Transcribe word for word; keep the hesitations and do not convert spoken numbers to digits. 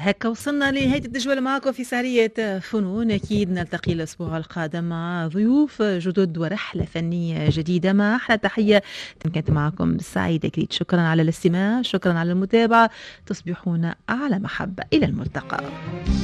هكا وصلنا لنهاية التجربة معكم في سهرية فنون. أكيد نلتقي الأسبوع القادم مع ضيوف جدد ورحلة فنية جديدة. مع أحلى تحية، كنت معكم سعيدة كريت. شكرا على الاستماع، شكرا على المتابعة. تصبحون على محبة، إلى الملتقى.